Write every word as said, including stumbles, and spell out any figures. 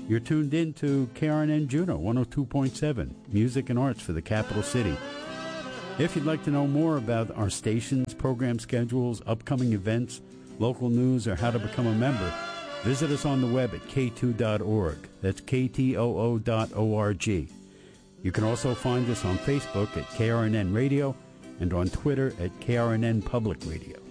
You're tuned in to K R N N Juneau one oh two point seven, music and arts for the capital city. If you'd like to know more about our stations, program schedules, upcoming events, local news, or how to become a member, visit us on the web at k two dot org. That's K T O O dot O R G. You can also find us on Facebook at K R N N Radio and on Twitter at K R N N Public Radio.